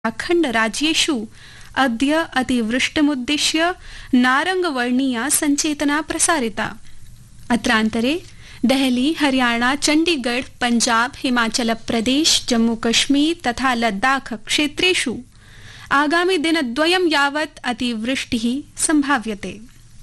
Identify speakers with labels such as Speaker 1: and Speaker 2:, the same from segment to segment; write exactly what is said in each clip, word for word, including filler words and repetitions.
Speaker 1: उत्तराखण्डराज्येषु अद्य अतिवृष्टिमुद्दिश्य नारङ्गवर्णीया सञ्चेतना प्रसारिता। अत्रान्तरे देहली, हरियाणा, चण्डीगढ़, पंजाब, हिमाचलप्रदेश, जम्मूकश्मीर तथा लद्दाख क्षेत्रेषु आगामि दिनद्वयं यावत् अतिवृष्टिः संभाव्यते।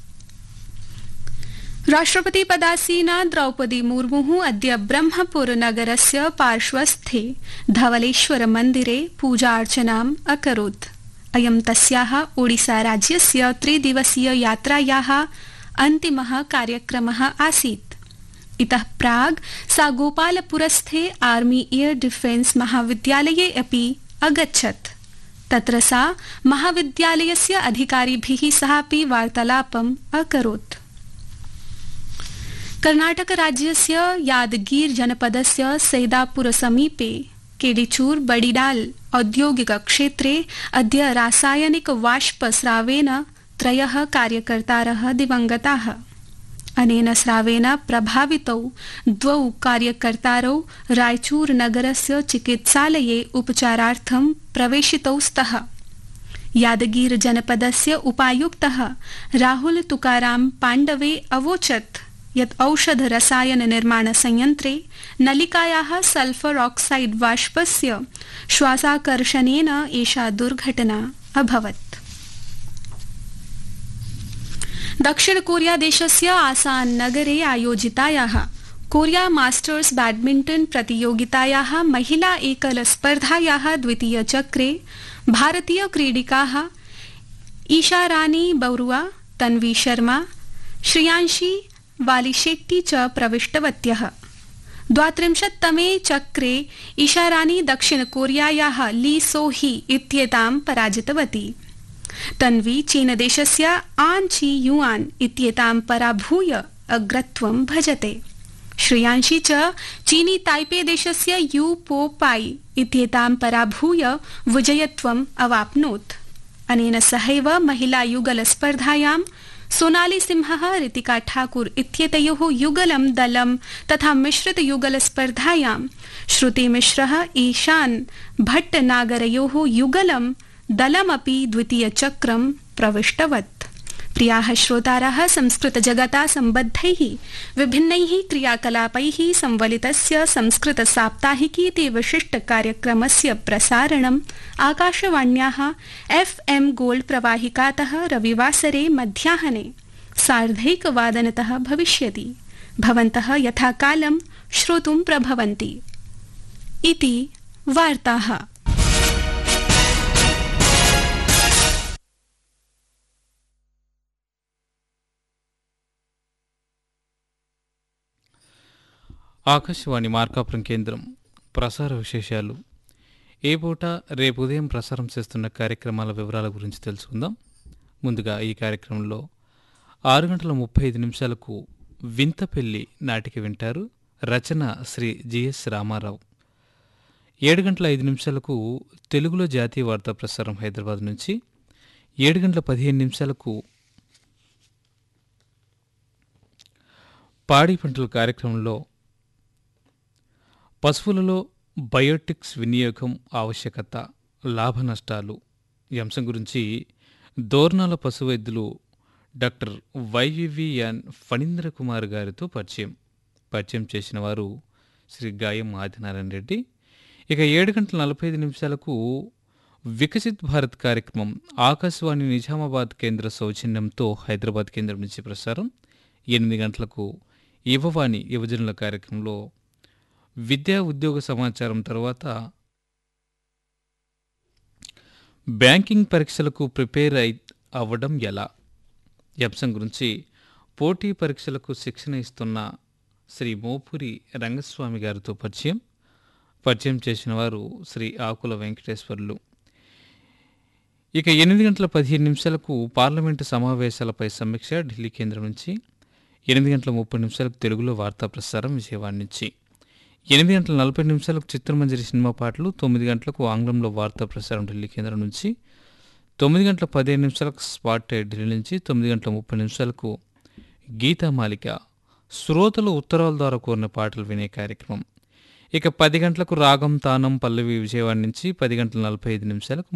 Speaker 1: राष्ट्रपति पदासीना द्रौपदी मुर्मुः अद्य ब्रह्मपुर नगरस्य पार्श्वस्थे धवलेश्वर मन्दिरे पूजार्चनाम् अकरोत्। अयं तस्याः ओडिसा राज्यस्य त्रिदिवसीय यात्रायाः अन्तिमः कार्यक्रमः आसीत्। इतः प्राग् सा गोपालपुरस्थे आर्मी एयर डिफेन्स महाविद्यालये अपि अगच्छत्। तत्र सा महाविद्यालयस्य अधिकारिभिः सहापि वार्तालापम् अकरोत्। कर्णाटक राज्यस्य यादगीर जनपदस्य सैदापुर समीपे केडिचूर बडिडाल औद्योगिक क्षेत्रे अद्य रासायनिक वाष्प स्रावेन त्रयः कार्यकर्तारः दिवङ्गताः। अनेन स्रावेन प्रभावितौ द्वौ कार्यकर्तारौ रायचूर नगरस्य चिकित्सालये उपचारार्थं प्रवेशितौ स्तः। यादगीर जनपदस्य उपायुक्तः राहुल तुकाराम पाण्डवे अवोचत् यत् औषध रसायन निर्माण संयंत्रे नलिकायाः सल्फर ऑक्साइड वाष्पस्य श्वासाकर्षणेन एषा दुर्घटना अभवत्। दक्षिण कोरिया देशस्य आसान नगरे आयोजितायाः कोरिया मास्टर्स बैडमिंटन प्रतियोगितायाः महिला एकल स्पर्धायाः द्वितीय चक्रे भारतीय क्रीडिकाः ईशा रानी बरुआ, तन्वी शर्मा, श्रियांशी वालीशेट्टी च प्रविष्टवत्यः। द्वात्रिंशत्तमे चक्रे ईशारानी दक्षिण कोरियायाः ली सोही इत्येतां पराजितवती। तन्वी चीनदेशस्य आन ची युआन इत्येतां पराभूय अग्रत्वं भजते। श्रियांशी च चीनी ताइपे देशस्य यू पो पाई इत्येतां पराभूय विजयत्वम् अवाप्नोत्। अनेन सहैव महिला युगल स्पर्धायां सोनाली सिंहः ऋतिका ठाकुर इत्येतयोः युगलं दलं तथा मिश्रित युगल स्पर्धायां श्रुति मिश्रः ईशान भट्टनागरयोः युगलं दलमपि द्वितीय चक्रं प्रविष्टवत्। प्रियाः श्रोतारः, संस्कृत जगता सम्बद्धैः विभिन्नैः क्रियाकलापैः संवलितस्य संस्कृत साप्ताहिकी इति विशिष्ट कार्यक्रमस्य प्रसारणम् आकाशवाण्याः एफ एम गोल्ड प्रवाहिकातः रविवासरे मध्याह्ने सार्धैकवादनतः भविष्यति। भवन्तः यथाकालं श्रोतुं प्रभवन्ति। इति वार्ताः।
Speaker 2: ఆకాశవాణి మార్కాపురం కేంద్రం ప్రసార విశేషాలు. ఏ పూట రేపు ఉదయం ప్రసారం చేస్తున్న కార్యక్రమాల వివరాల గురించి తెలుసుకుందాం. ముందుగా ఈ కార్యక్రమంలో ఆరు గంటల ముప్పై ఐదు నిమిషాలకు వింత పెళ్లి నాటిక వింటారు. రచన శ్రీ జిఎస్ రామారావు. ఏడు గంటల ఐదు నిమిషాలకు తెలుగులో జాతీయ వార్తా ప్రసారం హైదరాబాద్ నుంచి. ఏడు గంటల పదిహేను నిమిషాలకు పాడి పంటల కార్యక్రమంలో పశువులలో బయోటిక్స్ వినియోగం ఆవశ్యకత, లాభ నష్టాలు ఈ అంశం గురించి దోర్నాల పశు వైద్యులు డాక్టర్ వైవివిఎన్ ఫణీంద్ర కుమార్ గారితో పరిచయం పరిచయం చేసిన వారు శ్రీ గాయం ఆదినారాయణ రెడ్డి. ఇక ఏడు గంటల నలభై ఐదు నిమిషాలకు వికసిత్ భారత్ కార్యక్రమం ఆకాశవాణి నిజామాబాద్ కేంద్ర సౌజన్యంతో హైదరాబాద్ కేంద్రం నుంచి ప్రసారం. ఎనిమిది గంటలకు యువవాణి యువజనుల కార్యక్రమంలో విద్యా ఉద్యోగ సమాచారం తర్వాత బ్యాంకింగ్ పరీక్షలకు ప్రిపేర్ అయి అవ్వడం ఎలా ఈ అంశం గురించి పోటీ పరీక్షలకు శిక్షణ ఇస్తున్న శ్రీ మోపూరి రంగస్వామి గారితో పరిచయం పరిచయం చేసిన వారు శ్రీ ఆకుల వెంకటేశ్వర్లు. ఇక ఎనిమిది గంటల పదిహేను నిమిషాలకు పార్లమెంటు సమావేశాలపై సమీక్ష ఢిల్లీ కేంద్రం నుంచి. ఎనిమిది గంటల ముప్పై నిమిషాలకు తెలుగులో వార్తా ప్రసారం విజయవాడ నుంచి. ఎనిమిది గంటల నలభై నిమిషాలకు చిత్రమంజరి సినిమా పాటలు. తొమ్మిది గంటలకు ఆంగ్లంలో వార్తా ప్రసారం ఢిల్లీ కేంద్రం నుంచి. తొమ్మిది గంటల పదిహేను నిమిషాలకు స్పాట్ ఢిల్లీ నుంచి. తొమ్మిది గంటల ముప్పై నిమిషాలకు గీతామాలిక శ్రోతలు ఉత్తరాల ద్వారా కోరిన పాటలు వినే కార్యక్రమం. ఇక పది గంటలకు రాగం తానం పల్లవి విజయవాడ నుంచి. పది గంటల నలభై ఐదు నిమిషాలకు